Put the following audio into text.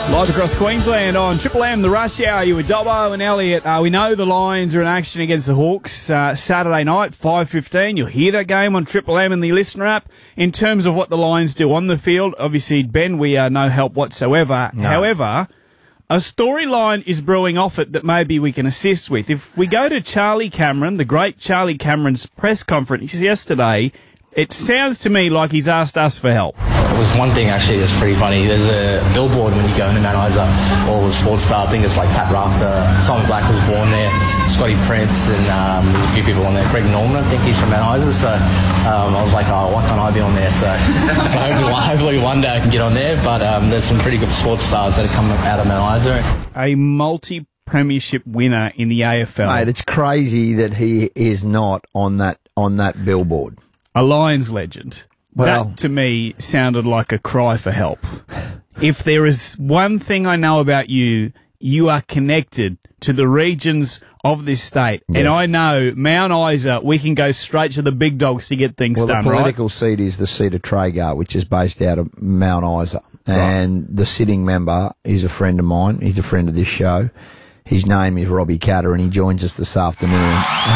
Live across Queensland on Triple M, the Rush Hour. You with Dobbo and Elliot. We know the Lions are in action against the Hawks Saturday night, 5:15. You'll hear that game on Triple M in the listener app. In terms of what the Lions do on the field, obviously, Ben, we are no help whatsoever. No. However, a storyline is brewing off it that maybe we can assist with. If we go to Charlie Cameron, the great Charlie Cameron's press conference yesterday, it sounds to me like he's asked us for help. It was one thing actually that's pretty funny. There's a billboard when you go into Mount Isa, all the sports stars. I think it's like Pat Rafter, Simon Black was born there, Scotty Prince, and a few people on there. Greg Norman, I think he's from Mount Isa. So I was like, oh, why can't I be on there? So hopefully one day I can get on there. But there's some pretty good sports stars that are coming out of Mount Isa. A multi-premiership winner in the AFL. Mate, it's crazy that he is not on that billboard. A Lions legend. Well, that, to me, sounded like a cry for help. If there is one thing I know about you, you are connected to the regions of this state. Yes. And I know Mount Isa, we can go straight to the big dogs to get things done, right? Well, the political seat is the seat of Traeger, which is based out of Mount Isa. Right. And the sitting member is a friend of mine. He's a friend of this show. His name is Robbie Catter, and he joins us this afternoon.